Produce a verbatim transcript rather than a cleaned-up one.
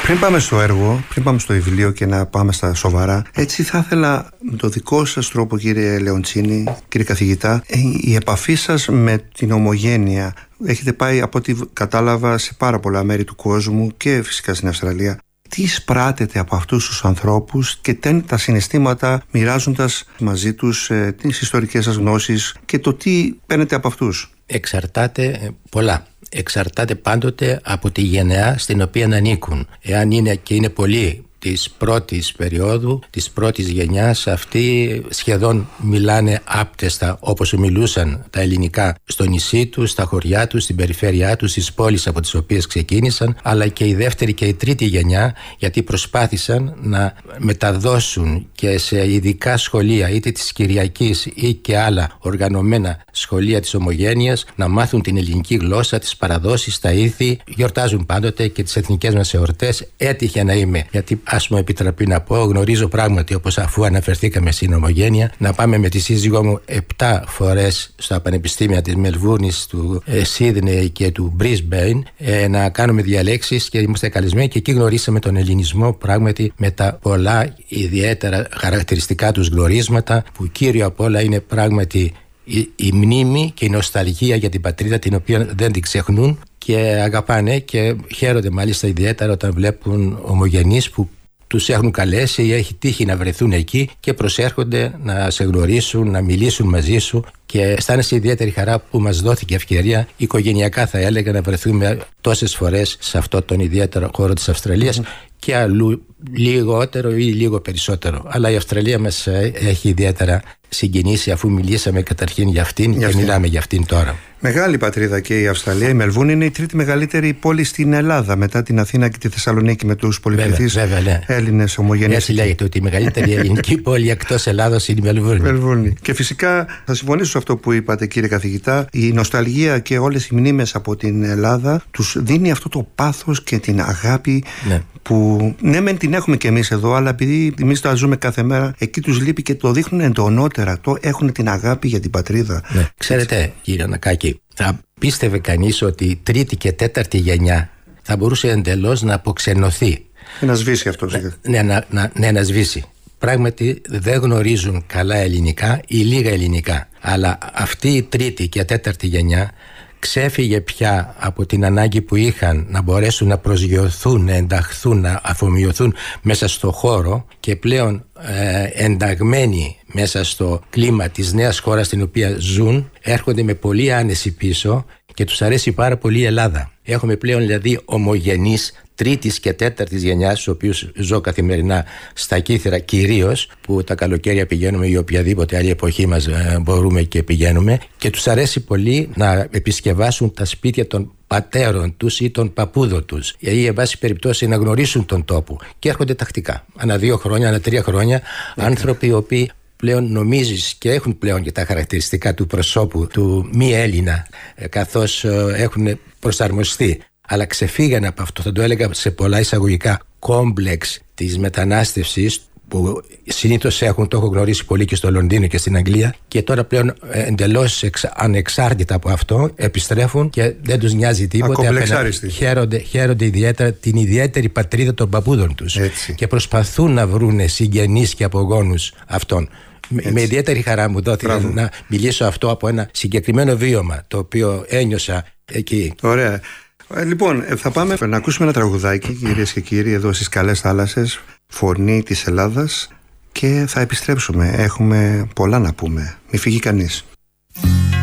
Πριν πάμε στο έργο, πριν πάμε στο βιβλίο και να πάμε στα σοβαρά, έτσι θα ήθελα με το δικό σας τρόπο, κύριε Λεοντσίνη, κύριε καθηγητά, η επαφή σας με την ομογένεια. Έχετε πάει, από ό,τι κατάλαβα, σε πάρα πολλά μέρη του κόσμου και φυσικά στην Αυστραλία. Τι εισπράτεται από αυτούς τους ανθρώπους και τι είναι τα συναισθήματα, μοιράζοντας μαζί τους ε, τις ιστορικές σας γνώσεις και το τι παίρνετε από αυτούς? Εξαρτάται πολλά. Εξαρτάται πάντοτε από τη γενεά στην οποία ανήκουν. Εάν είναι και είναι πολλοί της πρώτης περίοδου, της πρώτης γενιάς, αυτοί σχεδόν μιλάνε άπτεστα όπως μιλούσαν τα ελληνικά στο νησί τους, στα χωριά τους, στην περιφέρειά τους, στις πόλεις από τις οποίες ξεκίνησαν, αλλά και η δεύτερη και η τρίτη γενιά, γιατί προσπάθησαν να μεταδώσουν και σε ειδικά σχολεία, είτε της Κυριακής ή και άλλα οργανωμένα σχολεία της ομογένειας, να μάθουν την ελληνική γλώσσα, τις παραδόσεις, τα ήθη. Γιορτάζουν πάντοτε και τις εθνικές μας εορτές. Έτυχε να είμαι, γιατί ας μου επιτραπεί να πω, γνωρίζω πράγματι, όπως αφού αναφερθήκαμε στην ομογένεια, να πάμε με τη σύζυγό μου επτά φορές στα πανεπιστήμια της Μελβούρνης, του ε, Σίδνεϊ και του Μπρίσμπεϊν, ε, να κάνουμε διαλέξεις και είμαστε καλεσμένοι, και εκεί γνωρίσαμε τον ελληνισμό πράγματι με τα πολλά ιδιαίτερα χαρακτηριστικά τους γνωρίσματα, που κύριο απ' όλα είναι πράγματι η, η μνήμη και η νοσταλγία για την πατρίδα, την οποία δεν την ξεχνούν και αγαπάνε, και χαίρονται μάλιστα ιδιαίτερα όταν βλέπουν ομογενείς που τους έχουν καλέσει ή έχει τύχει να βρεθούν εκεί και προσέρχονται να σε γνωρίσουν, να μιλήσουν μαζί σου, και αισθάνεσαι ιδιαίτερη χαρά που μας δόθηκε ευκαιρία, οικογενειακά θα έλεγα, να βρεθούμε τόσες φορές σε αυτό τον ιδιαίτερο χώρο της Αυστραλίας, mm-hmm. και αλλού λιγότερο ή λίγο περισσότερο. Αλλά η Αυστραλία μας έχει ιδιαίτερα συγκινήσει, αφού μιλήσαμε καταρχήν για αυτήν για και αυτήν. Μιλάμε για αυτήν τώρα. Μεγάλη πατρίδα και η Αυστραλία. Η Μελβούρνη είναι η τρίτη μεγαλύτερη πόλη στην Ελλάδα, μετά την Αθήνα και τη Θεσσαλονίκη, με τους πολυπληθείς ναι. Έλληνες ομογενείς. Έτσι λέγεται ότι η μεγαλύτερη ελληνική πόλη εκτός Ελλάδος είναι η Μελβούρνη. Μελβούρνη. Και φυσικά θα συμφωνήσω σε αυτό που είπατε, κύριε καθηγητά. Η νοσταλγία και όλες οι μνήμες από την Ελλάδα τους δίνει αυτό το πάθος και την αγάπη ναι. που ναι, μεν την έχουμε κι εμείς εδώ, αλλά επειδή εμείς τα ζούμε κάθε μέρα, εκεί τους λείπει και το δείχνουν εντονότερα. Το έχουν την αγάπη για την πατρίδα. Ναι. Ξέρετε, κύριε Νακάκη, θα πίστευε κανείς ότι η τρίτη και τέταρτη γενιά θα μπορούσε εντελώς να αποξενωθεί. Να σβήσει αυτό. Ναι, να, να, ναι, να σβήσει. Πράγματι δεν γνωρίζουν καλά ελληνικά ή λίγα ελληνικά. Αλλά αυτή η τρίτη και τέταρτη γενιά ξέφυγε πια από την ανάγκη που είχαν να μπορέσουν να προσγειωθούν, να ενταχθούν, να αφομοιωθούν μέσα στο χώρο, και πλέον ε, ενταγμένοι μέσα στο κλίμα της νέας χώρας στην οποία ζουν, έρχονται με πολύ άνεση πίσω και τους αρέσει πάρα πολύ η Ελλάδα. Έχουμε πλέον δηλαδή ομογενείς τρίτης και τέταρτης γενιάς, στους οποίους ζω καθημερινά στα Κύθυρα κυρίως, που τα καλοκαίρια πηγαίνουμε ή οποιαδήποτε άλλη εποχή μας ε, μπορούμε και πηγαίνουμε, και τους αρέσει πολύ να επισκευάσουν τα σπίτια των πατέρων τους ή των παππούδων τους, ή εν πάση περιπτώσει να γνωρίσουν τον τόπο, και έρχονται τακτικά, ανά δύο χρόνια, ανά τρία χρόνια, okay. άνθρωποι οι οποίοι πλέον νομίζεις και έχουν πλέον και τα χαρακτηριστικά του προσώπου του μη Έλληνα, καθώς έχουν προσαρμοστεί, αλλά ξεφύγανε από αυτό, θα το έλεγα σε πολλά εισαγωγικά, κόμπλεξ της μετανάστευσης που συνήθως έχουν, το έχω γνωρίσει πολύ και στο Λονδίνο και στην Αγγλία, και τώρα πλέον εντελώς εξ, ανεξάρτητα από αυτό επιστρέφουν και δεν τους νοιάζει τίποτε. Χαίρονται, χαίρονται ιδιαίτερα την ιδιαίτερη πατρίδα των παππούδων τους. Έτσι. Και προσπαθούν να βρουν συγγενείς και απογόνους αυτών. Έτσι. Με ιδιαίτερη χαρά μου δόθηκε Μπράβο. να μιλήσω αυτό από ένα συγκεκριμένο βίωμα το οποίο ένιωσα εκεί. Ωραία. Λοιπόν, θα πάμε να ακούσουμε ένα τραγουδάκι, κυρίες και κύριοι, εδώ στις καλές θάλασσες, φωνή της Ελλάδας, και θα επιστρέψουμε. Έχουμε πολλά να πούμε. Μη φύγει κανείς.